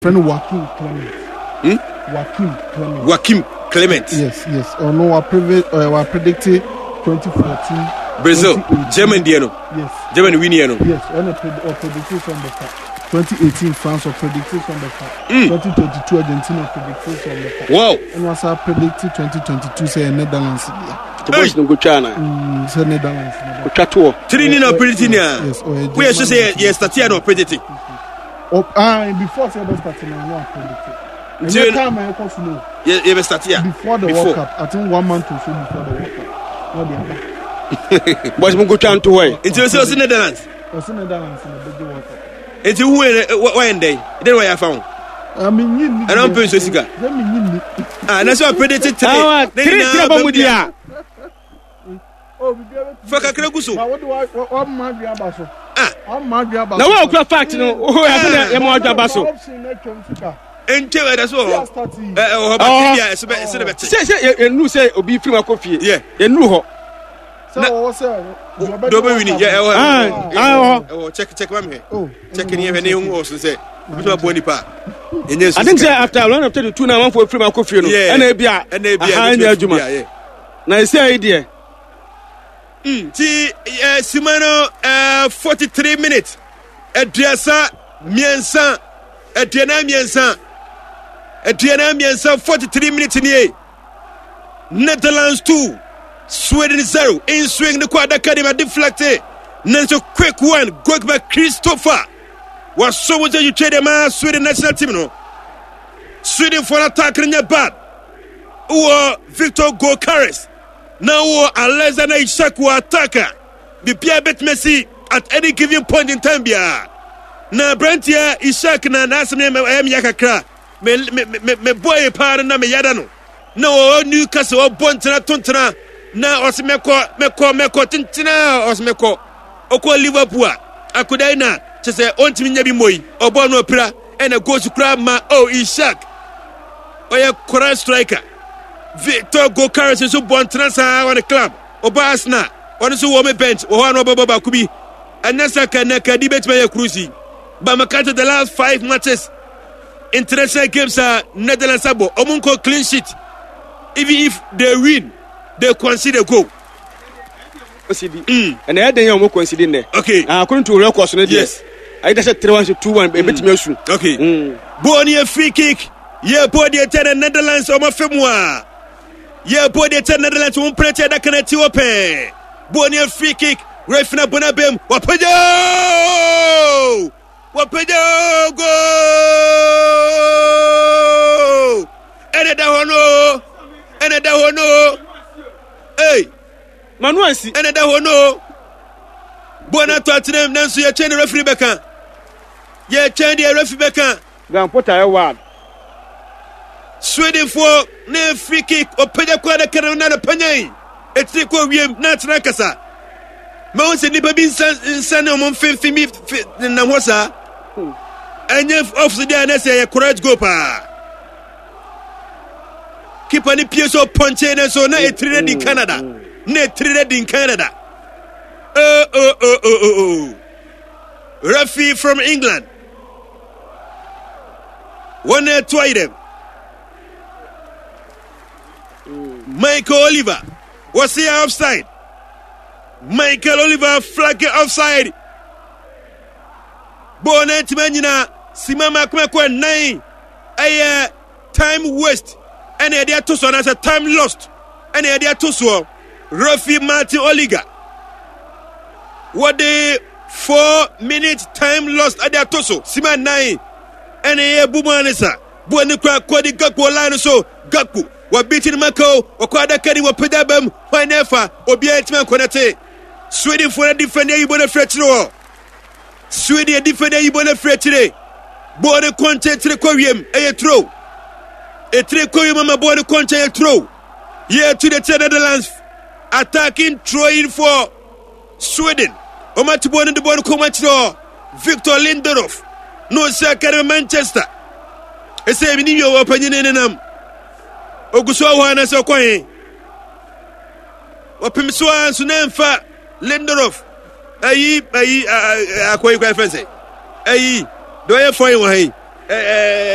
friend Joaquin Clement. Joaquin Clement. Yes. Or no, I predicted 2014. Brazil, German Diano. Yes. German Winiano. Yes, and predicted from the fact. 2018 France or predicted from the fact. 2022 Argentina predicted from the fact. Wow. And was I predicted 2022 say Netherlands. The boys no go China. Say Netherlands. Go Chato. Trini no predicting. Yes. We should say yes. Tatia no predicting. Before say that starting no predicted. And the time I come to know. Yeah, start here. Before the World Cup, I think 1 month or so before the World Cup. Not the other. Boys mo go China to why? Until so Netherlands. Also Netherlands in the big World Cup. Enti who when day? Then why I found? I mean, you need. I don't pay so sika. Let me need. That's why I predicted today. Three bamudia. Oh, we be able to. Faka Kreguso. But what do I? What man be about so? What man be about? Na we okura fact no. Oh, ya say e mo adaba so. Enti we that's all. Say enu say obi free makofie. Yeah. Enu ho. So what say? Dobe wini. Yeah. Check mama here. Oh. Check ni here na ehun oso say. Bitu aboni pa. I think say after one after the 2 na one for free makofie no. Yeah. Na ebia. Anya adwuma. Na say idea. Ti Simano 43 minutes. Aduasa miensa. Aduana miensa 43 minutes ni. Netherlands 2. Sweden 0. In swing the quad academy deflected. Nanso quick one. Go back Christopher. Was so much you trade ma Sweden national team no. Sweden for attack in your bad. Victor Gokares. Now Alexander Isak will attacker. Be Pierre Bet Messi at any given point in time bia. Na Brantia Isak na nasme yakakra. Me boy pa na me yada no. No Newcastle bontena tontena na osimeko tintina osimeko. Oko Liverpool akudai na chese ontimi nya bi moyi. Obo no opira and a go to crab ma Isak. Oya corner striker. Victor Gokares is so born transfer on the club. Obasna, on the woman bench, or one over Bakubi, and Nasa Kanaka debate by a cruising. But Makata the last 5 matches, international games are Netherlands Sabo, Omunko clean sheet. Even if they win, they consider goal. And I had the young considering there. Okay, according to records, yes, I just said 3-1-2-1, a bit motion. Okay, Bonnie free kick. Yeah, body at Netherlands or Mafemwa. Yeah, body at Netherlands won't play that can at you open. Bonnie free kick. Refina Bonabem. Wapedo! Go! Another hono. Hey, Manuasi. Another hono. Bona Tottenham. Nancy, you change the referee back. Yeah, change the referee back. Then put a word. Sweden for ne free kick openya kwa da kana na panyai etri ko wiem na tena kasa ma won se ni ba bi insan o mon femi na hosa anya offside na say courage go pa keeper ni pie so ponche na so na etri red in Canada na etri red in Canada referee from England one try them. Michael Oliver was here offside. Michael Oliver flag offside. Bonnet Manina Simama Kwe 9. Time waste. And idea to so as a time lost. And idea to so Rafi Martin Oliga. What the 4 minutes time lost at their toso. Sima 9. And a Bumanesa. Buanikra Kodi Gakpo line so Gaku. What beating Mako, or Quada Kadi, or Pedabam, Pinefa, or Biatman Konate. Sweden for a defender, you want a fret row. Sweden a defender, you want a fret today. Border content to the Korean, a throw. A 3 Korean, border content, a throw. Yeah, to the Netherlands, attacking, throwing for Sweden. Omatibon and the border Comatro, Victor Lindelof. No, sir, Manchester. I say, we need your opinion in them. Oguswa wana so kwan wapimswa sunemfa Lindelof ayi akoyi kwa fense ayi do ye fo yin wa